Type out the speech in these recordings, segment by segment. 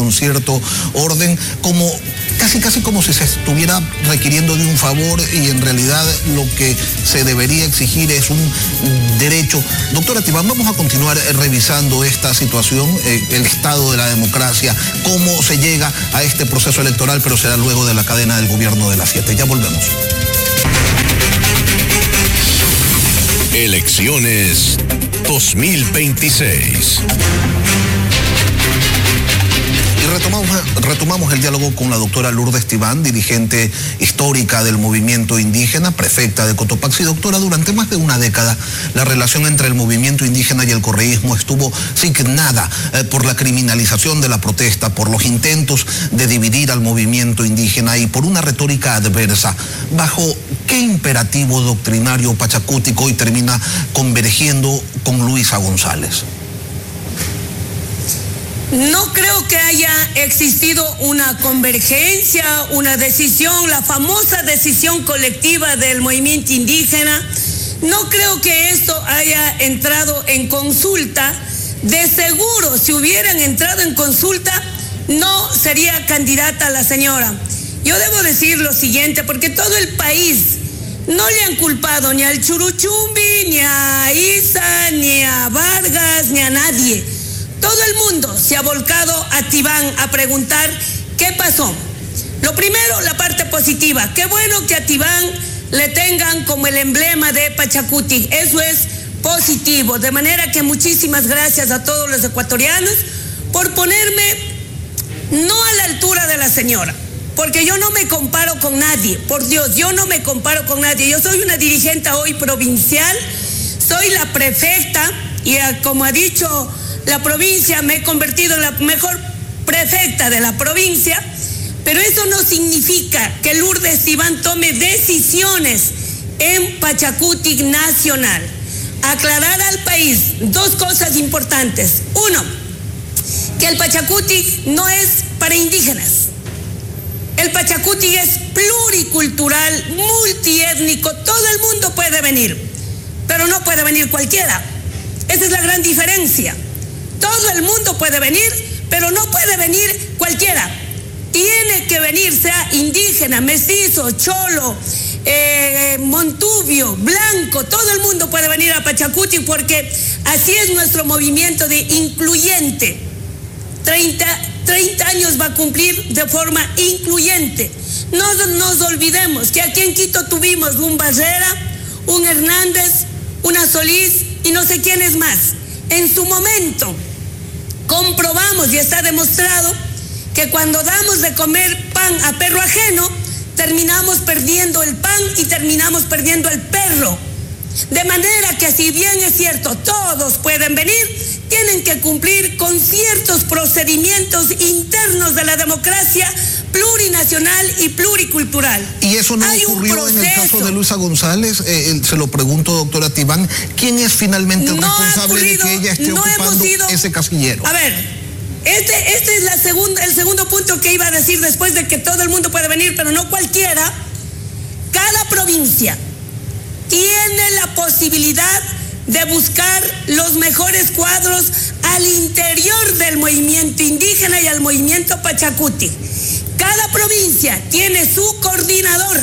con cierto orden, como casi como si se estuviera requiriendo de un favor y en realidad lo que se debería exigir es un derecho. Doctora Tibán, vamos a continuar revisando esta situación, el estado de la democracia, cómo se llega a este proceso electoral, pero será luego de la cadena del gobierno de las 7. Ya volvemos. Elecciones 2026. Y retomamos el diálogo con la doctora Lourdes Tibán, dirigente histórica del movimiento indígena, prefecta de Cotopaxi. Doctora, durante más de una década, la relación entre el movimiento indígena y el correísmo estuvo signada por la criminalización de la protesta, por los intentos de dividir al movimiento indígena y por una retórica adversa. ¿Bajo qué imperativo doctrinario pachacútico hoy termina convergiendo con Luisa González? No creo que haya existido una convergencia, una decisión, la famosa decisión colectiva del movimiento indígena. No creo que esto haya entrado en consulta. De seguro, si hubieran entrado en consulta, no sería candidata la señora. Yo debo decir lo siguiente, porque todo el país no le han culpado ni al Churuchumbi, ni a Isa, ni a Vargas, ni a nadie. Todo el mundo se ha volcado a Tibán a preguntar qué pasó. Lo primero, la parte positiva. Qué bueno que a Tibán le tengan como el emblema de Pachacuti. Eso es positivo. De manera que muchísimas gracias a todos los ecuatorianos por ponerme no a la altura de la señora. Porque yo no me comparo con nadie. Por Dios, yo no me comparo con nadie. Yo soy una dirigente hoy provincial. Soy la prefecta y como ha dicho la provincia, me he convertido en la mejor prefecta de la provincia, pero eso no significa que Lourdes Tibán tome decisiones en Pachacuti nacional. Aclarar al país dos cosas importantes. Uno, que el Pachacuti no es para indígenas. El Pachacuti es pluricultural, multiétnico, todo el mundo puede venir, pero no puede venir cualquiera. Esa es la gran diferencia. Todo el mundo puede venir, pero no puede venir cualquiera. Tiene que venir, sea indígena, mestizo, cholo, montubio, blanco, todo el mundo puede venir a Pachacuti porque así es nuestro movimiento de incluyente. 30 años va a cumplir de forma incluyente. No nos olvidemos que aquí en Quito tuvimos un Barrera, un Hernández, una Solís y no sé quién es más. En su momento comprobamos y está demostrado que cuando damos de comer pan a perro ajeno, terminamos perdiendo el pan y terminamos perdiendo el perro. De manera que si bien es cierto, todos pueden venir, tienen que cumplir con ciertos procedimientos internos de la democracia plurinacional y pluricultural. ¿Y eso no ocurrió en el caso de Luisa González? Se lo pregunto, doctora Tibán, ¿quién es finalmente el responsable de que ella esté ocupando ese casillero? A ver, este es el segundo punto que iba a decir después de que todo el mundo puede venir, pero no cualquiera. Cada provincia tiene la posibilidad de buscar los mejores cuadros al interior del movimiento indígena y al movimiento Pachacuti. Cada provincia tiene su coordinador.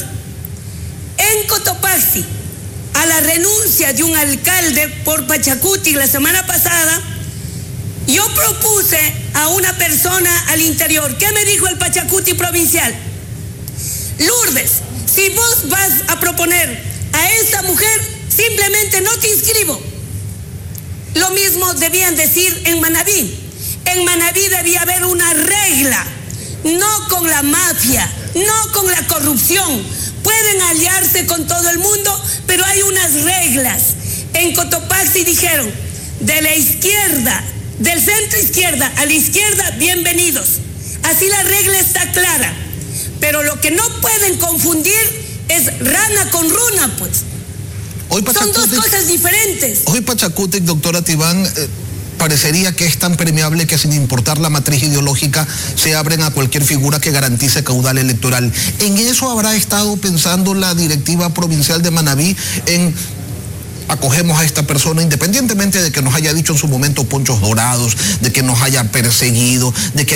En Cotopaxi, a la renuncia de un alcalde por Pachacuti la semana pasada, yo propuse a una persona al interior. ¿Qué me dijo el Pachacuti provincial? Lourdes, si vos vas a proponer a esta mujer, simplemente no te inscribo. Lo mismo debían decir en Manabí. En Manabí debía haber una regla, no con la mafia, no con la corrupción. Pueden aliarse con todo el mundo, pero hay unas reglas. En Cotopaxi dijeron, de la izquierda, del centro izquierda a la izquierda, bienvenidos. Así la regla está clara. Pero lo que no pueden confundir es rana con runa, pues. Son dos cosas diferentes. Hoy Pachacuti, doctora Tibán, parecería que es tan permeable que sin importar la matriz ideológica se abren a cualquier figura que garantice caudal electoral. ¿En eso habrá estado pensando la directiva provincial de Manabí en acogemos a esta persona, independientemente de que nos haya dicho en su momento ponchos dorados, de que nos haya perseguido, de que